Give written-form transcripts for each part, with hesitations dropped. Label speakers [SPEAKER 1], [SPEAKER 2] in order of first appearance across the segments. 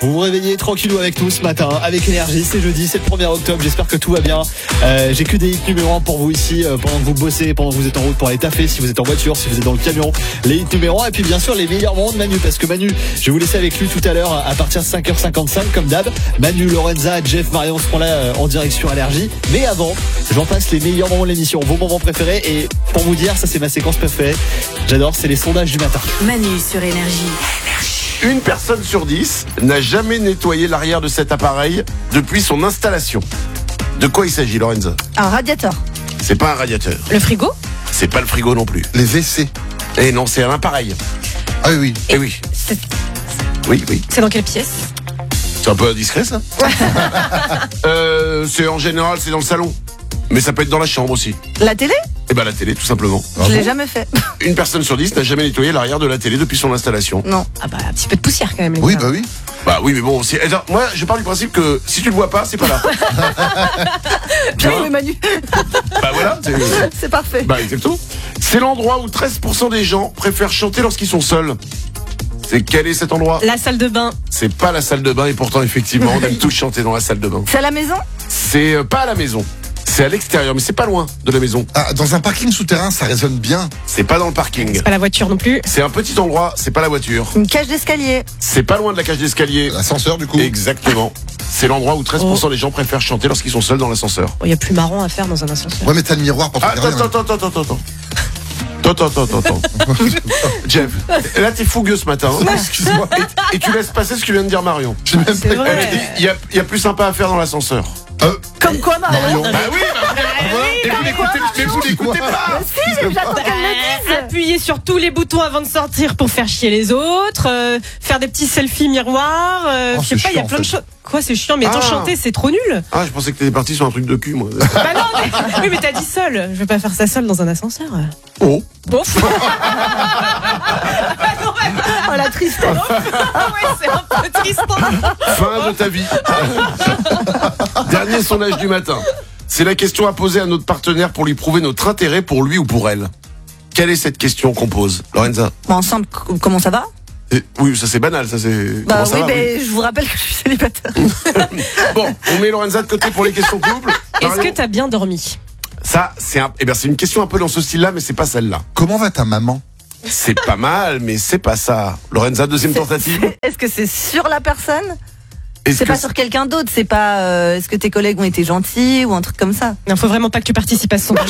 [SPEAKER 1] Vous vous réveillez tranquillou avec nous ce matin, avec énergie. C'est jeudi, c'est le 1er octobre. J'espère que tout va bien. J'ai que des hits numéro 1 pour vous ici, pendant que vous bossez, pendant que vous êtes en route pour aller taffer, si vous êtes en voiture, si vous êtes dans le camion. Les hits numéro 1 et puis bien sûr les meilleurs moments de Manu, parce que Manu, je vais vous laisser avec lui tout à l'heure à partir de 5h55 comme d'hab. Manu, Lorenza, Jeff, Marion seront là en direction énergie. Mais avant, j'en passe les meilleurs moments de l'émission, vos moments préférés. Et pour vous dire, ça c'est ma séquence préférée. J'adore, c'est les sondages du matin.
[SPEAKER 2] Manu sur énergie.
[SPEAKER 3] Une personne sur 10 n'a jamais nettoyé l'arrière de cet appareil depuis son installation. De quoi il s'agit, Lorenza?
[SPEAKER 4] Un radiateur.
[SPEAKER 3] C'est pas un radiateur.
[SPEAKER 2] Le frigo?
[SPEAKER 3] C'est pas le frigo non plus.
[SPEAKER 5] Les WC.
[SPEAKER 3] Et non, c'est un appareil.
[SPEAKER 5] Ah oui.
[SPEAKER 3] Eh oui. Oui.
[SPEAKER 2] C'est dans quelle pièce?
[SPEAKER 3] C'est un peu indiscret, ça. C'est en général, c'est dans le salon. Mais ça peut être dans la chambre aussi.
[SPEAKER 4] La télé?
[SPEAKER 3] Eh ben la télé, tout simplement.
[SPEAKER 4] Je l'ai jamais fait.
[SPEAKER 3] Une personne sur 10 n'a jamais nettoyé l'arrière de la télé depuis son installation.
[SPEAKER 4] Non.
[SPEAKER 2] Ah bah un petit peu de poussière quand même. les
[SPEAKER 5] Oui,
[SPEAKER 2] gars.
[SPEAKER 5] bah oui.
[SPEAKER 3] Bah oui, mais bon, moi je pars du principe que si tu le vois pas, c'est pas là. Tu vois
[SPEAKER 4] Oui, Manu.
[SPEAKER 3] Bah voilà.
[SPEAKER 4] C'est parfait.
[SPEAKER 3] Bah exactement. C'est l'endroit où 13% des gens préfèrent chanter lorsqu'ils sont seuls. Quel est cet endroit?
[SPEAKER 2] La salle de bain.
[SPEAKER 3] C'est pas la salle de bain et pourtant effectivement on aime tous chanter dans la salle de bain.
[SPEAKER 4] C'est à la maison?
[SPEAKER 3] C'est pas à la maison. C'est à l'extérieur, mais c'est pas loin de la maison.
[SPEAKER 5] Ah, dans un parking souterrain, ça résonne bien.
[SPEAKER 3] C'est pas dans le parking.
[SPEAKER 2] Pas la voiture non plus.
[SPEAKER 3] C'est un petit endroit, c'est pas la voiture.
[SPEAKER 4] Une cage d'escalier.
[SPEAKER 3] C'est pas loin de la cage d'escalier.
[SPEAKER 5] L'ascenseur, du coup.
[SPEAKER 3] Exactement. C'est l'endroit où 13% des gens préfèrent chanter lorsqu'ils sont seuls dans l'ascenseur.
[SPEAKER 2] Il y a plus marrant à faire dans un ascenseur.
[SPEAKER 5] Ouais, mais t'as le miroir pour te regarder.
[SPEAKER 3] Attends. Jeff, là t'es fougueux ce matin. Hein.
[SPEAKER 5] Excuse-moi.
[SPEAKER 3] Et tu laisses passer ce que vient de dire Marion.
[SPEAKER 5] J'ai même
[SPEAKER 2] C'est
[SPEAKER 5] pas-
[SPEAKER 2] vrai.
[SPEAKER 3] Il y a plus sympa à faire dans l'ascenseur.
[SPEAKER 4] Comme quoi, Marion?
[SPEAKER 3] Bah oui, et vous n'écoutez pas.
[SPEAKER 4] Si, mais j'attends qu'elle me dise.
[SPEAKER 2] Appuyer sur tous les boutons avant de sortir pour faire chier les autres, faire des petits selfies miroirs, je sais
[SPEAKER 5] c'est
[SPEAKER 2] pas, il y a
[SPEAKER 5] chiant,
[SPEAKER 2] plein
[SPEAKER 5] en
[SPEAKER 2] de
[SPEAKER 5] fait.
[SPEAKER 2] choses. Quoi, c'est chiant, mais
[SPEAKER 3] Ah.
[SPEAKER 2] chanter, c'est trop nul.
[SPEAKER 3] Ah, je pensais que t'étais parti sur un truc de cul, moi.
[SPEAKER 2] Bah non, oui, mais t'as dit seul. Je vais pas faire ça seul dans un ascenseur.
[SPEAKER 3] Oh.
[SPEAKER 2] Bon.
[SPEAKER 4] Oh, la tristesse.
[SPEAKER 2] Ah ouais, c'est un peu triste.
[SPEAKER 3] Fin de ta vie. Dernier sondage du matin. C'est la question à poser à notre partenaire pour lui prouver notre intérêt pour lui ou pour elle. Quelle est cette question qu'on pose, Lorenza?
[SPEAKER 4] Bon, ensemble, comment ça va?
[SPEAKER 3] Oui, ça c'est banal, ça c'est.
[SPEAKER 4] Bah
[SPEAKER 3] Comment ça
[SPEAKER 4] oui,
[SPEAKER 3] va,
[SPEAKER 4] mais je vous rappelle que je suis célibataire.
[SPEAKER 3] Bon, on met Lorenza de côté pour les questions couple.
[SPEAKER 2] Est-ce
[SPEAKER 3] Marion,
[SPEAKER 2] que t'as bien dormi?
[SPEAKER 3] ça c'est c'est une question un peu dans ce style-là, mais c'est pas celle-là.
[SPEAKER 5] Comment va ta maman?
[SPEAKER 3] C'est pas mal, mais c'est pas ça. Lorenza, deuxième tentative.
[SPEAKER 4] Est-ce que c'est sur la personne?
[SPEAKER 3] Est-ce
[SPEAKER 4] C'est
[SPEAKER 3] que
[SPEAKER 4] pas sur quelqu'un d'autre, c'est pas est-ce que tes collègues ont été gentils ou un truc comme ça?
[SPEAKER 2] Non, faut vraiment pas que tu participes à ce sondage.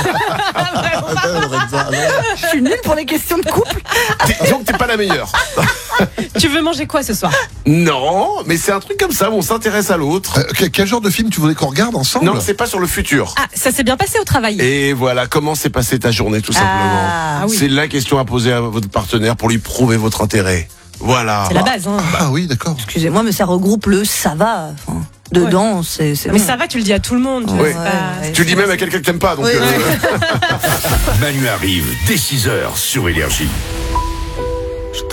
[SPEAKER 4] Je suis nulle pour les questions de couple.
[SPEAKER 3] disons que t'es pas la meilleure.
[SPEAKER 2] Tu veux manger quoi ce soir?
[SPEAKER 3] Non, mais c'est un truc comme ça où on s'intéresse à l'autre.
[SPEAKER 5] Quel genre de film tu voulais qu'on regarde ensemble?
[SPEAKER 3] Non, c'est pas sur le futur.
[SPEAKER 2] Ah, ça s'est bien passé au travail.
[SPEAKER 3] Et voilà, comment s'est passée ta journée, tout simplement.
[SPEAKER 4] Ah
[SPEAKER 2] oui.
[SPEAKER 3] C'est la question à poser à votre partenaire pour lui prouver votre intérêt. Voilà.
[SPEAKER 2] C'est la base, hein.
[SPEAKER 5] Ah oui, d'accord.
[SPEAKER 4] Excusez-moi, mais ça regroupe le ça va. Enfin, dedans, c'est
[SPEAKER 2] Mais
[SPEAKER 4] bon.
[SPEAKER 2] ça va, tu le dis à tout le monde.
[SPEAKER 3] Oui.
[SPEAKER 2] C'est pas-
[SPEAKER 3] Tu le dis même à quelqu'un que t'aimes pas, donc.
[SPEAKER 4] Oui, oui.
[SPEAKER 6] Manu arrive dès 6h sur Énergie.